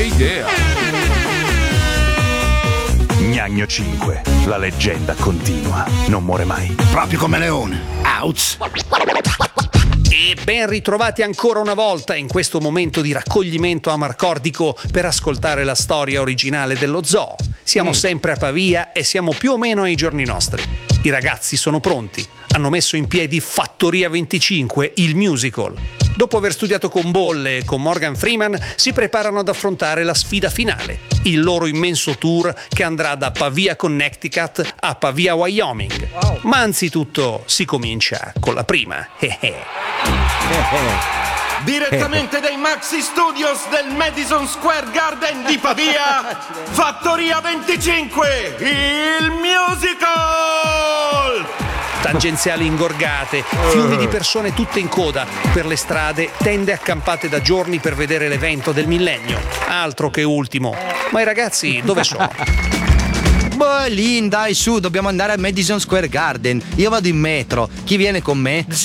Che idea! Gnagno 5, la leggenda continua, non muore mai. Proprio come Leone. Ouch! E ben ritrovati ancora una volta in questo momento di raccoglimento amarcordico per ascoltare la storia originale dello zoo. Siamo sempre a Pavia e siamo più o meno ai giorni nostri. I ragazzi sono pronti, hanno messo in piedi Fattoria 25, il musical. Dopo aver studiato con Bolle e con Morgan Freeman, si preparano ad affrontare la sfida finale, il loro immenso tour che andrà da Pavia, Connecticut a Pavia, Wyoming. Wow. Ma anzitutto si comincia con la prima. Direttamente dai Maxi Studios del Madison Square Garden di Pavia, Fattoria 25, il musical! Tangenziali ingorgate, fiumi di persone tutte in coda per le strade, tende accampate da giorni per vedere l'evento del millennio. Altro che ultimo. Ma i ragazzi dove sono? Lì, dai, su, dobbiamo andare al Madison Square Garden. Io vado in metro. Chi viene con me?